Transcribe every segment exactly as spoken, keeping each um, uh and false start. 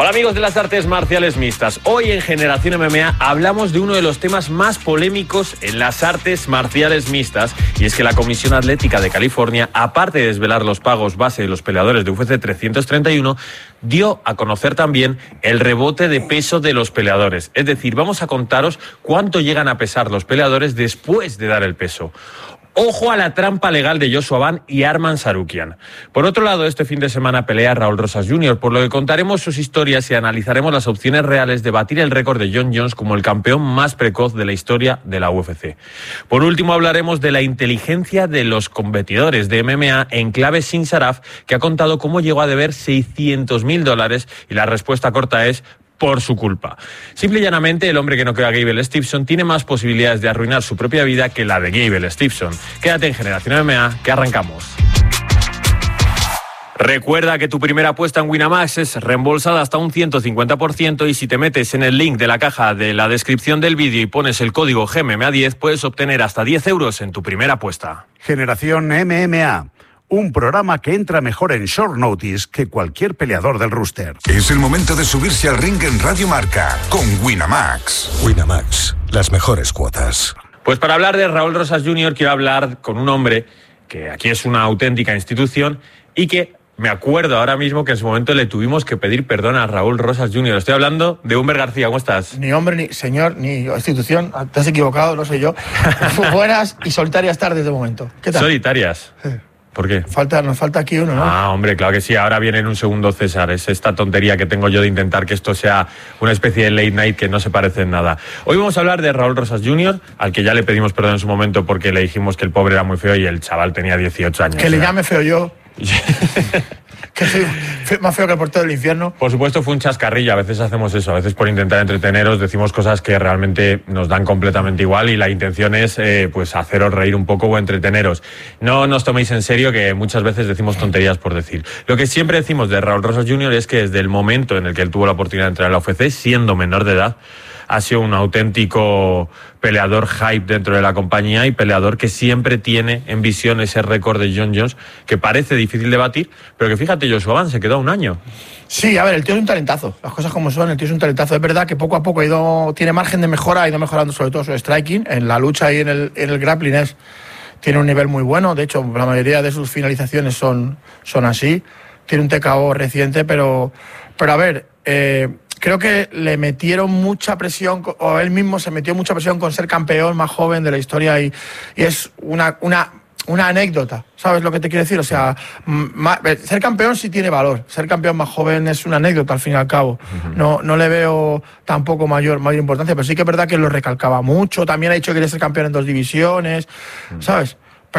Hola amigos de las artes marciales mixtas. Hoy en Generación M M A hablamos de uno de los temas más polémicos en las artes marciales mixtas, y es que la Comisión Atlética de California, aparte de desvelar los pagos base de los peleadores de U F C trescientos treinta y uno, dio a conocer también el rebote de peso de los peleadores. Es decir, vamos a contaros cuánto llegan a pesar los peleadores después de dar el peso. Ojo a la trampa legal de Joshua Ban y Arman Tsarukyan. Por otro lado, este fin de semana pelea Raúl Rosas junior, por lo que contaremos sus historias y analizaremos las opciones reales de batir el récord de Jon Jones como el campeón más precoz de la historia de la U F C. Por último, hablaremos de la inteligencia de los competidores de M M A en clave Sin Saraf, que ha contado cómo llegó a deber seiscientos mil dólares, y la respuesta corta es: por su culpa. Simple y llanamente, el hombre que no queda Gable Stevenson tiene más posibilidades de arruinar su propia vida que la de Gable Stevenson. Quédate en Generación M M A, que arrancamos. Recuerda que tu primera apuesta en Winamax es reembolsada hasta un ciento cincuenta por ciento, y si te metes en el link de la caja de la descripción del vídeo y pones el código G M M A diez, puedes obtener hasta diez euros en tu primera apuesta. Generación M M A. Un programa que entra mejor en short notice que cualquier peleador del roster. Es el momento de subirse al ring en Radio Marca con Winamax. Winamax, las mejores cuotas. Pues para hablar de Raúl Rosas junior quiero hablar con un hombre que aquí es una auténtica institución y que me acuerdo ahora mismo que en su momento le tuvimos que pedir perdón a Raúl Rosas junior Estoy hablando de Humber García. ¿Cómo estás? Ni hombre, ni señor, ni institución. Te has equivocado, no soy yo. Buenas y solitarias tardes de momento. ¿Qué tal? Solitarias. Sí. ¿Por qué? Falta, nos falta aquí uno, ¿no? Ah, hombre, claro que sí. Ahora viene en un segundo César. Es esta tontería que tengo yo de intentar que esto sea una especie de late night que no se parece en nada. Hoy vamos a hablar de Raúl Rosas junior, al que ya le pedimos perdón en su momento porque le dijimos que el pobre era muy feo y el chaval tenía dieciocho años. Que le llame feo yo. Que soy más feo que el portero del infierno. Por supuesto, fue un chascarrillo. A veces hacemos eso, a veces por intentar entreteneros decimos cosas que realmente nos dan completamente igual, y la intención es eh, pues haceros reír un poco o entreteneros. No nos toméis en serio, que muchas veces decimos tonterías por decir. Lo que siempre decimos de Raúl Rosas junior es que desde el momento en el que él tuvo la oportunidad de entrar en la U F C, siendo menor de edad, ha sido un auténtico peleador hype dentro de la compañía, y peleador que siempre tiene en visión ese récord de Jon Jones, que parece difícil de batir, pero que fíjate, Joshua Ban se quedó a un año. Sí, a ver, el tío es un talentazo. Las cosas como son, el tío es un talentazo. Es verdad que poco a poco ha ido, tiene margen de mejora, ha ido mejorando sobre todo su striking. En la lucha y en el, en el grappling es, tiene un nivel muy bueno. De hecho, la mayoría de sus finalizaciones son, son así. Tiene un T K O reciente, pero, pero a ver... Eh, Creo que le metieron mucha presión, o él mismo se metió mucha presión con ser campeón más joven de la historia, y, y es una, una, una anécdota, ¿sabes lo que te quiero decir? O sea, ma, ser campeón sí tiene valor, ser campeón más joven es una anécdota al fin y al cabo. Uh-huh. No, no le veo tampoco mayor, mayor importancia, pero sí que es verdad que lo recalcaba mucho. También ha dicho que quería ser campeón en dos divisiones, ¿sabes?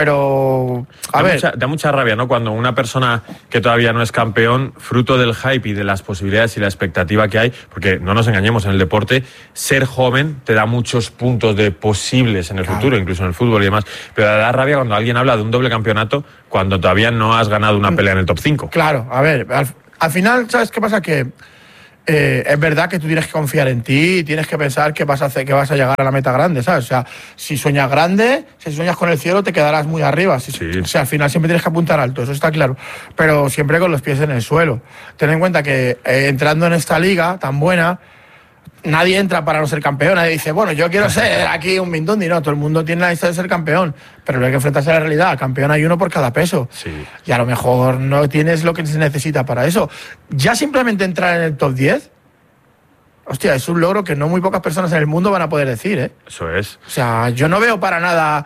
Pero, a da ver... Mucha, da mucha rabia, ¿no? Cuando una persona que todavía no es campeón, fruto del hype y de las posibilidades y la expectativa que hay, porque no nos engañemos, en el deporte, ser joven te da muchos puntos de posibles en el claro. futuro, incluso en el fútbol y demás, pero da rabia cuando alguien habla de un doble campeonato cuando todavía no has ganado una pelea en el top cinco. Claro, a ver, al, al final, ¿sabes qué pasa? Que... Eh, es verdad que tú tienes que confiar en ti y tienes que pensar que vas a hacer, que vas a llegar a la meta grande, ¿sabes? O sea, si sueñas grande, si sueñas con el cielo, te quedarás muy arriba. Si, sí. O sea, al final siempre tienes que apuntar alto, eso está claro. Pero siempre con los pies en el suelo. Ten en cuenta que eh, entrando en esta liga tan buena, nadie entra para no ser campeón. Nadie dice, bueno, yo quiero ser aquí un Mindundi. No, todo el mundo tiene la lista de ser campeón, pero no hay que enfrentarse a la realidad. Campeón hay uno por cada peso. Sí. Y a lo mejor no tienes lo que se necesita para eso. Ya simplemente entrar en el top diez, hostia, es un logro que no muy pocas personas en el mundo van a poder decir, ¿eh? Eso es. O sea, yo no veo para nada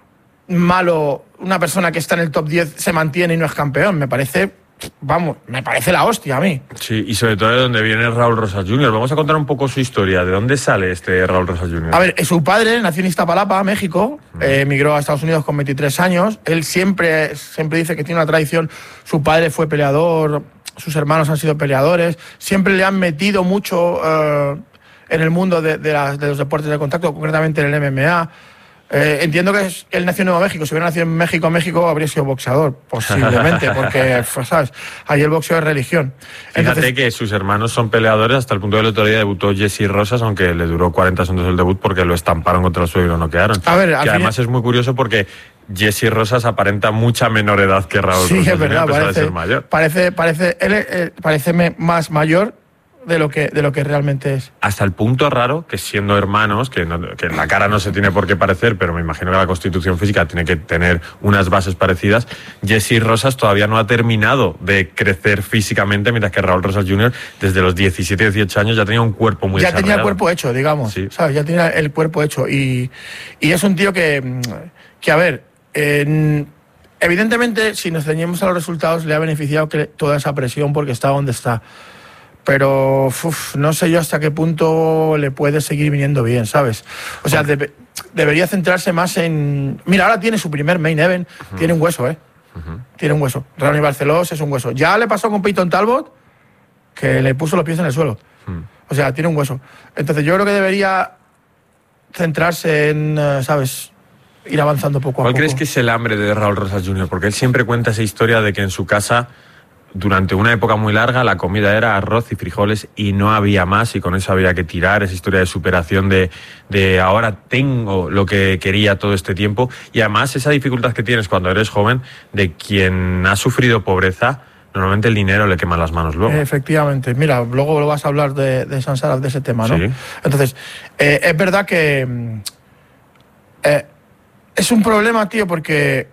malo una persona que está en el top diez se mantiene y no es campeón. Me parece... Vamos, me parece la hostia a mí. Sí, y sobre todo de dónde viene Raúl Rosas junior Vamos a contar un poco su historia. ¿De dónde sale este Raúl Rosas junior? A ver, su padre nació en Iztapalapa, México. Mm. Eh, emigró a Estados Unidos con veintitrés años. Él siempre, siempre dice que tiene una tradición. Su padre fue peleador, sus hermanos han sido peleadores. Siempre le han metido mucho eh, en el mundo de, de, las, de los deportes de contacto, concretamente en el M M A. Eh, entiendo que es, él nació en Nuevo México. Si hubiera nacido en México, México habría sido boxeador, posiblemente, porque, pues, ¿sabes? Ahí el boxeo es religión. Fíjate Entonces, que sus hermanos son peleadores, hasta el punto de que el otro día debutó Jesse Rosas, aunque le duró cuarenta segundos el debut porque lo estamparon contra el suelo y lo noquearon. A ver, que además fin... es muy curioso porque Jesse Rosas aparenta mucha menor edad que Raúl sí, Rosas. Sí, es verdad, a pesar parece, de ser mayor. Parece, parece, él eh, parece más mayor. de lo que de lo que realmente es. Hasta el punto raro que siendo hermanos, que, no, que en la cara no se tiene por qué parecer, pero me imagino que la constitución física tiene que tener unas bases parecidas, Jesse Rosas todavía no ha terminado de crecer físicamente, mientras que Raúl Rosas junior desde los diecisiete, dieciocho años ya tenía un cuerpo muy ya desarrollado. Tenía el cuerpo hecho, digamos, sí. ¿Sabes? Ya tenía el cuerpo hecho y, y es un tío que, que a ver, eh, evidentemente si nos ceñimos a los resultados le ha beneficiado que toda esa presión porque está donde está. Pero uf, no sé yo hasta qué punto le puede seguir viniendo bien, ¿sabes? O sea, debe, debería centrarse más en... Mira, ahora tiene su primer main event, uh-huh. tiene un hueso, ¿eh? Uh-huh. Tiene un hueso. Ronnie Barcelós es un hueso. Ya le pasó con Peyton Talbot, que le puso los pies en el suelo. Uh-huh. O sea, tiene un hueso. Entonces yo creo que debería centrarse en, ¿sabes?, ir avanzando poco a ¿Cuál poco. ¿Cuál crees que es el hambre de Raúl Rosas junior? Porque él siempre cuenta esa historia de que en su casa... Durante una época muy larga la comida era arroz y frijoles y no había más y con eso había que tirar, esa historia de superación de, de ahora tengo lo que quería todo este tiempo y además esa dificultad que tienes cuando eres joven de quien ha sufrido pobreza, normalmente el dinero le quema las manos luego. Efectivamente, mira, luego lo vas a hablar de, de Sansaras, de ese tema, ¿no? Sí. Entonces, eh, es verdad que eh, es un problema, tío, porque...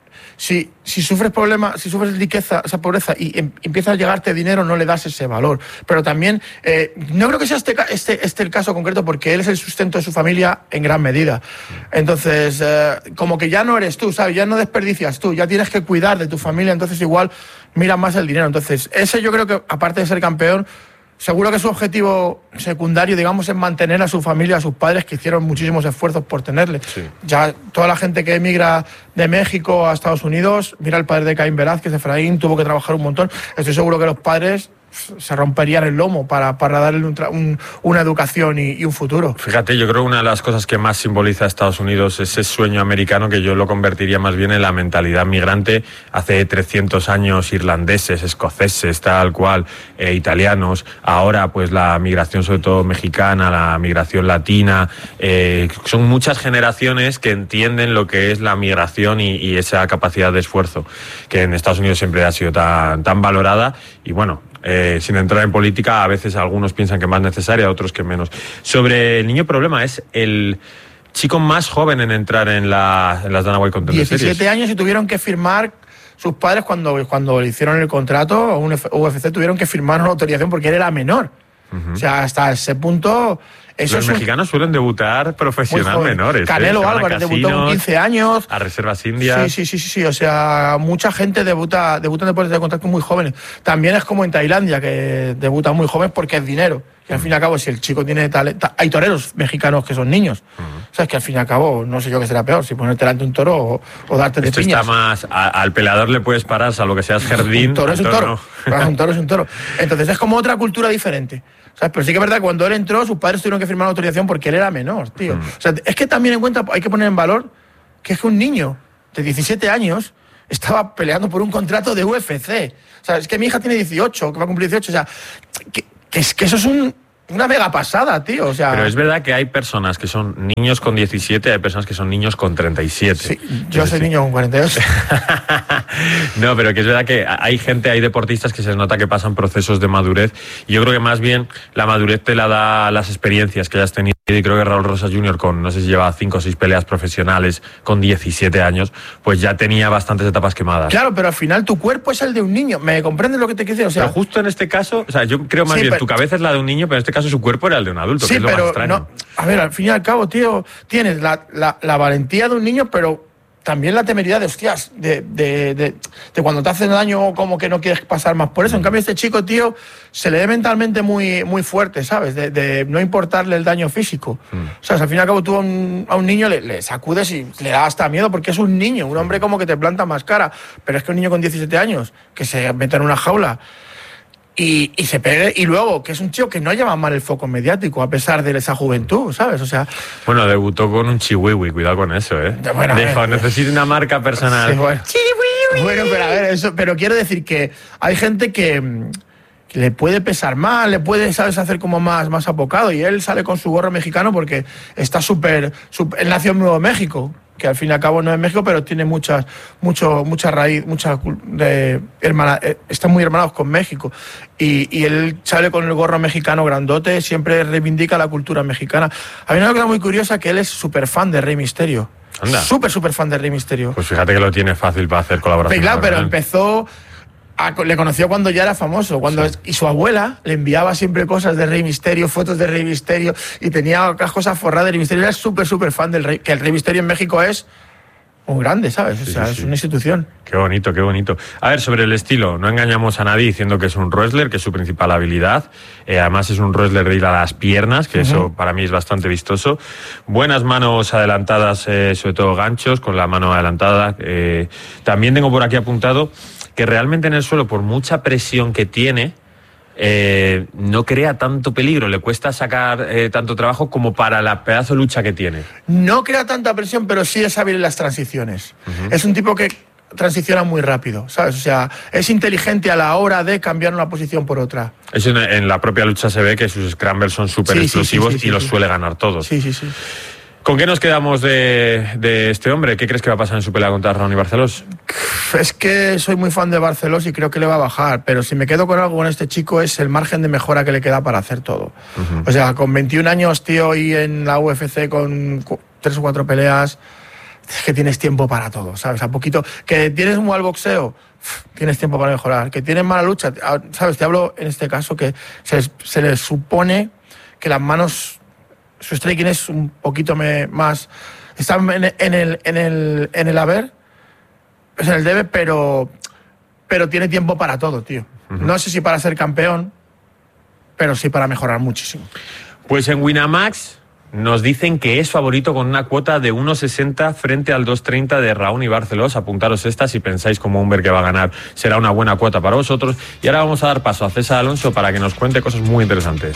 Si, si sufres problemas, si sufres riqueza, esa pobreza y em, empieza a llegarte dinero, no le das ese valor. Pero también, eh, no creo que sea este, este, este el caso concreto porque él es el sustento de su familia en gran medida. Entonces, eh, como que ya no eres tú, ¿sabes? Ya no desperdicias tú, ya tienes que cuidar de tu familia, entonces igual mira más el dinero. Entonces, ese yo creo que, aparte de ser campeón, seguro que su objetivo secundario, digamos, es mantener a su familia, a sus padres, que hicieron muchísimos esfuerzos por tenerle. Sí. Ya toda la gente que emigra de México a Estados Unidos, mira el padre de Caín Velázquez, Efraín, tuvo que trabajar un montón. Estoy seguro que los padres se romperían el lomo para, para darle un, un, una educación y, y un futuro. Fíjate, yo creo que una de las cosas que más simboliza a Estados Unidos es ese sueño americano, que yo lo convertiría más bien en la mentalidad migrante. Hace trescientos años irlandeses, escoceses, tal cual, eh, italianos, ahora pues la migración sobre todo mexicana, la migración latina, eh, son muchas generaciones que entienden lo que es la migración y, y esa capacidad de esfuerzo que en Estados Unidos siempre ha sido tan, tan valorada y bueno, Eh, sin entrar en política, a veces algunos piensan que más necesaria, otros que menos. Sobre el niño problema, es el chico más joven en entrar en, la, en las Dana White Contender Series. diecisiete años y tuvieron que firmar, sus padres cuando, cuando le hicieron el contrato, un U F C tuvieron que firmar una autorización porque él era menor. Uh-huh. O sea, hasta ese punto... Eso Los mexicanos un... suelen debutar profesional menores. Canelo ¿eh? Álvarez casinos, debutó con quince años. A reservas indias. Sí, sí, sí, sí, sí. O sea, mucha gente debuta, debuta en deportes de contacto muy jóvenes. También es como en Tailandia, que debutan muy jóvenes porque es dinero. Y al fin y al cabo, si el chico tiene talento... Hay toreros mexicanos que son niños. Uh-huh. O sea, es que al fin y al cabo, no sé yo qué será peor, si ponerte delante un toro o, o darte de Esto piñas. Está más... A, al peleador le puedes parar, salvo que seas jardín. Un toro es un toro. No. Un toro es un toro. Entonces es como otra cultura diferente. ¿Sabes? Pero sí que es verdad que cuando él entró, sus padres tuvieron que firmar una autorización porque él era menor, tío. Mm. O sea, es que también en cuenta, hay que poner en valor que es que un niño de diecisiete años estaba peleando por un contrato de U F C. O sea, es que mi hija tiene dieciocho, que va a cumplir dieciocho. O sea, que, que, es, que eso es un... Una mega pasada, tío, o sea... Pero es verdad que hay personas que son niños con diecisiete, hay personas que son niños con treinta y siete. Sí, yo soy sí. niño con cuarenta y ocho. No, pero que es verdad que hay gente, hay deportistas que se les nota que pasan procesos de madurez. Y yo creo que más bien la madurez te la da las experiencias que hayas tenido. Y creo que Raúl Rosas junior, con no sé si lleva cinco o seis peleas profesionales con diecisiete años, pues ya tenía bastantes etapas quemadas. Claro, pero al final tu cuerpo es el de un niño. ¿Me comprendes lo que te quiero decir? O sea, pero justo en este caso, o sea, yo creo más sí, bien, pero... tu cabeza es la de un niño, pero en este caso su cuerpo era el de un adulto, sí, que es lo pero más extraño. No, a ver, al fin y al cabo, tío, tienes la, la, la valentía de un niño, pero también la temeridad de, hostias, de, de, de, de cuando te hacen daño, como que no quieres pasar más por eso. En cambio, este chico, tío, se le ve mentalmente muy, muy fuerte, ¿sabes? De, de no importarle el daño físico. Mm. O sea, al fin y al cabo, tú a un, a un niño le, le sacudes y le da hasta miedo porque es un niño, un hombre como que te planta más cara. Pero es que un niño con diecisiete años, que se mete en una jaula... Y, y se pegue, y luego, que es un chico que no lleva mal el foco mediático, a pesar de esa juventud, ¿sabes? O sea... Bueno, debutó con un chihuihui, cuidado con eso, ¿eh? Bueno, Dijo, necesito una marca personal. Sí, bueno. Chihuihui. Bueno, pero a ver, eso, pero quiero decir que hay gente que, que le puede pesar más, le puede, ¿sabes?, hacer como más, más apocado, y él sale con su gorro mexicano porque está súper... Él nació en Nuevo México. que al fin y al cabo no es México, pero tiene muchas, mucho, mucha raíz, mucha de hermana, están muy hermanados con México. Y, y él sale con el gorro mexicano grandote, siempre reivindica la cultura mexicana. A mí me queda muy curiosa que él es súper fan de Rey Mysterio. Anda. Súper, súper fan de Rey Mysterio. Pues fíjate que lo tiene fácil para hacer colaboraciones. Claro, pero empezó... A, le conoció cuando ya era famoso, cuando sí. Y su abuela le enviaba siempre cosas de Rey Mysterio, fotos de Rey Mysterio, y tenía otras cosas forradas de Rey Mysterio. Era súper, súper fan del Rey, que el Rey Mysterio en México es un grande, ¿sabes? O sea, sí, sí, es una institución. Qué bonito, qué bonito. A ver, sobre el estilo, no engañamos a nadie diciendo que es un wrestler, que es su principal habilidad. Eh, además es un wrestler de ir a las piernas, que uh-huh. eso para mí es bastante vistoso. Buenas manos adelantadas, eh, sobre todo ganchos, con la mano adelantada. Eh, también tengo por aquí apuntado que realmente en el suelo, por mucha presión que tiene, eh, no crea tanto peligro, le cuesta sacar eh, tanto trabajo como para la pedazo de lucha que tiene. No crea tanta presión, pero sí es hábil en las transiciones. Uh-huh. Es un tipo que transiciona muy rápido, ¿sabes? O sea, es inteligente a la hora de cambiar una posición por otra. Eso en, en la propia lucha se ve que sus scrambles son súper sí, explosivos sí, sí, sí, y sí, los sí. suele ganar todos. Sí, sí, sí. ¿Con qué nos quedamos de, de este hombre? ¿Qué crees que va a pasar en su pelea contra Raoni Barcelós? Es que soy muy fan de Barcelós y creo que le va a bajar, pero si me quedo con algo con este chico es el margen de mejora que le queda para hacer todo. Uh-huh. O sea, con veintiún años, tío, y en la U F C con cu- tres o cuatro peleas, es que tienes tiempo para todo, ¿sabes? A poquito. Que tienes un mal boxeo, tienes tiempo para mejorar. Que tienes mala lucha, ¿sabes? Te hablo en este caso que se, se le supone que las manos... Su striking es un poquito me, más... Está en, en, el, en, el, en el haber, es en el debe, pero, pero tiene tiempo para todo, tío. Uh-huh. No sé si para ser campeón, pero sí para mejorar muchísimo. Pues en Winamax nos dicen que es favorito con una cuota de uno sesenta frente al dos treinta de Raoni Barcelós. Apuntaros esta si pensáis como Humber que va a ganar. Será una buena cuota para vosotros. Y ahora vamos a dar paso a César Alonso para que nos cuente cosas muy interesantes.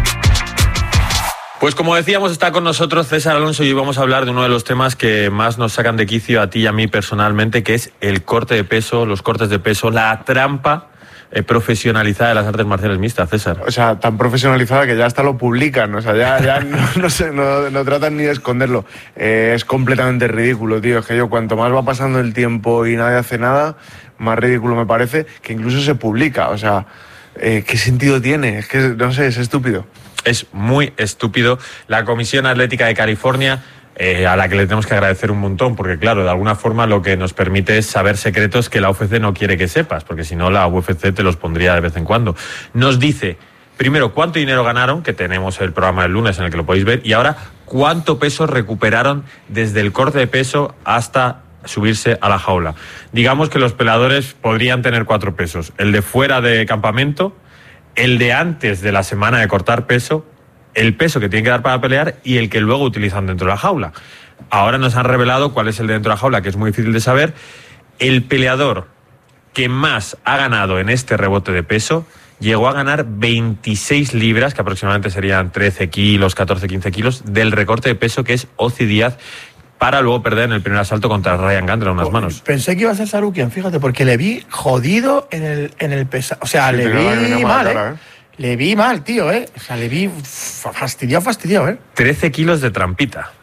Pues como decíamos, está con nosotros César Alonso y hoy vamos a hablar de uno de los temas que más nos sacan de quicio a ti y a mí personalmente, que es el corte de peso, los cortes de peso, la trampa eh, profesionalizada de las artes marciales mixtas, César. O sea, tan profesionalizada que ya hasta lo publican, o sea, ya, ya no, no, sé, no, no tratan ni de esconderlo. Eh, es completamente ridículo, tío. Es que yo cuanto más va pasando el tiempo y nadie hace nada, más ridículo me parece que incluso se publica. O sea, eh, ¿qué sentido tiene? Es que, no sé, es estúpido. Es muy estúpido. La Comisión Atlética de California, eh, a la que le tenemos que agradecer un montón, porque claro, de alguna forma lo que nos permite es saber secretos que la U F C no quiere que sepas, porque si no la U F C te los pondría de vez en cuando. Nos dice, primero, cuánto dinero ganaron, que tenemos el programa del lunes en el que lo podéis ver, y ahora, cuánto peso recuperaron desde el corte de peso hasta subirse a la jaula. Digamos que los peleadores podrían tener cuatro pesos. El de fuera de campamento, el de antes de la semana de cortar peso, el peso que tienen que dar para pelear y el que luego utilizan dentro de la jaula. Ahora nos han revelado cuál es el de dentro de la jaula, que es muy difícil de saber. El peleador que más ha ganado en este rebote de peso llegó a ganar veintiséis libras, que aproximadamente serían trece kilos, catorce, quince kilos, del recorte de peso que es Ozi Díaz, para luego perder en el primer asalto contra Ryan Gandra unas manos. Pensé que iba a ser Sarukian, fíjate, porque le vi jodido en el, en el pesado. O sea, sí, le vi mal, cara, ¿eh? ¿eh? Le vi mal, tío, ¿eh? O sea, le vi fastidiado, fastidiado, ¿eh? trece kilos de trampita.